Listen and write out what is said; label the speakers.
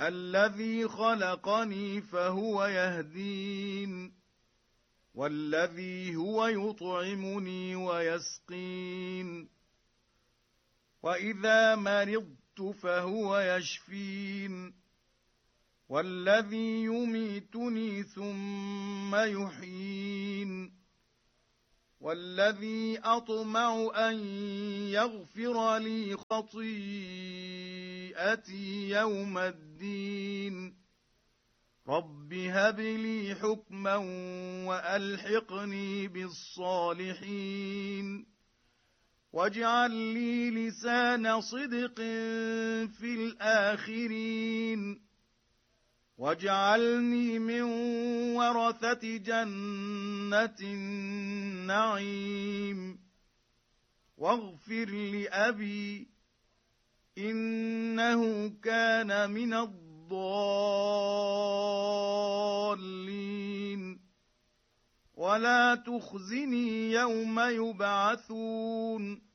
Speaker 1: الذي خلقني فهو يهدين والذي هو يطعمني ويسقين وإذا مرضت فهو يشفين والذي يميتني ثم يحيين والذي أطمع أن يغفر لي خطيئتي يوم الدين رب هب لي حكما وألحقني بالصالحين واجعل لي لسان صدق في الآخرين واجعلني من ورثة جنة النعيم واغفر لأبي إنه كان من الضالين ولا تخزني يوم يبعثون